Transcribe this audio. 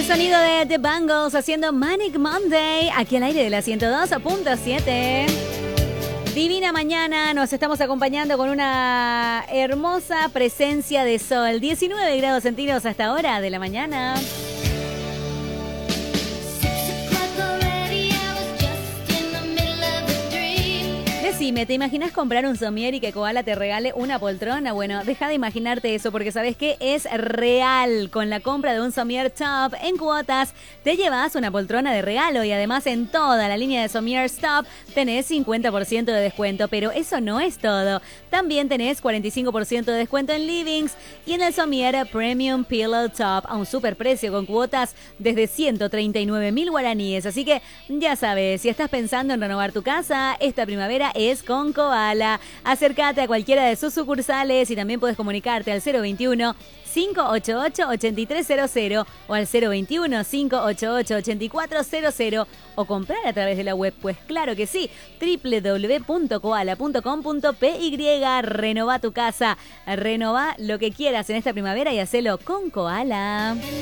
Sonido de The Bangles haciendo Manic Monday aquí al aire de la 102.7. Divina mañana, nos estamos acompañando con una hermosa presencia de sol. 19 grados centígrados hasta ahora de la mañana. Decime, ¿te imaginas comprar un somier y que Koala te regale una poltrona? Bueno, deja de imaginarte eso porque ¿sabes qué? Es real. Con la compra de un somier top en cuotas, te llevas una poltrona de regalo y además en toda la línea de somiers top tenés 50% de descuento. Pero eso no es todo. También tenés 45% de descuento en livings y en el somier Premium Pillow Top a un superprecio con cuotas desde 139.000 guaraníes. Así que ya sabes, si estás pensando en renovar tu casa, esta primavera es con Koala. Acércate a cualquiera de sus sucursales y también puedes comunicarte al 021-588-8300 o al 021-588-8400 o comprar a través de la web. Pues claro que sí, www.koala.com.py. Renova tu casa, renova lo que quieras en esta primavera y hacelo con Koala.